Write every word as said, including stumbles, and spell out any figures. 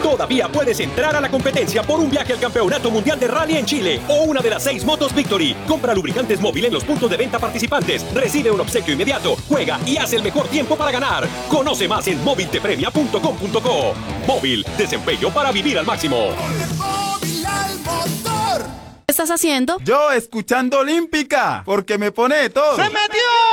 Todavía puedes entrar a la competencia por un viaje al Campeonato Mundial de Rally en Chile o una de las seis motos Victory. Compra lubricantes móvil en los puntos de venta participantes, recibe un obsequio inmediato, juega y haz el mejor tiempo para ganar. Conoce más en móvil te premia punto com punto co. Móvil, desempeño para vivir al máximo. Móvil al motor. ¿Qué estás haciendo? Yo escuchando Olímpica, porque me pone todo. ¡Se metió!